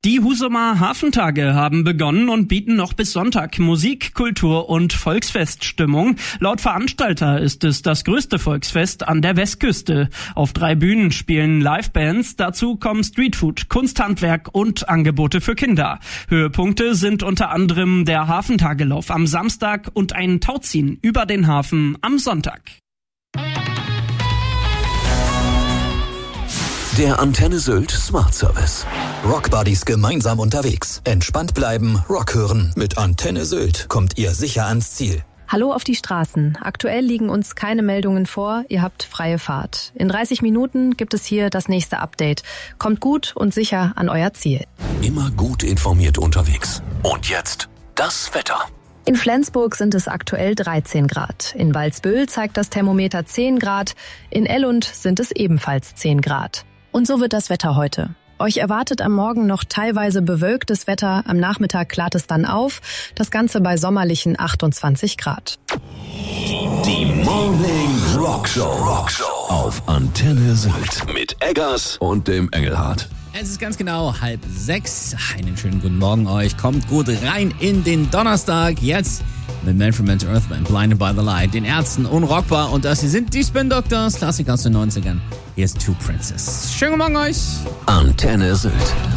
Die Husumer Hafentage haben begonnen und bieten noch bis Sonntag Musik, Kultur und Volksfeststimmung. Laut Veranstalter ist es das größte Volksfest an der Westküste. Auf 3 Bühnen spielen Livebands, dazu kommen Streetfood, Kunsthandwerk und Angebote für Kinder. Höhepunkte sind unter anderem der Hafentagelauf am Samstag und ein Tauziehen über den Hafen am Sonntag. Der Antenne Sylt Smart Service. Rockbuddies gemeinsam unterwegs. Entspannt bleiben, Rock hören. Mit Antenne Sylt kommt ihr sicher ans Ziel. Hallo auf die Straßen. Aktuell liegen uns keine Meldungen vor. Ihr habt freie Fahrt. In 30 Minuten gibt es hier das nächste Update. Kommt gut und sicher an euer Ziel. Immer gut informiert unterwegs. Und jetzt das Wetter. In Flensburg sind es aktuell 13 Grad. In Walsbüll zeigt das Thermometer 10 Grad. In Ellund sind es ebenfalls 10 Grad. Und so wird das Wetter heute. Euch erwartet am Morgen noch teilweise bewölktes Wetter. Am Nachmittag klart es dann auf. Das Ganze bei sommerlichen 28 Grad. Die Morning Rock Show auf Antenne Sylt mit Eggers und dem Engelhardt. Es ist ganz genau 5:30. Einen schönen guten Morgen euch. Kommt gut rein in den Donnerstag. Jetzt mit Man from Mental Earth Band, Blinded by the Light, den Ärzten, Unrockbar. Und das hier sind die Spin Doctors, Klassik aus den 90ern. Hier ist Two Princess. Schönen guten Morgen euch. Antenne Sylt.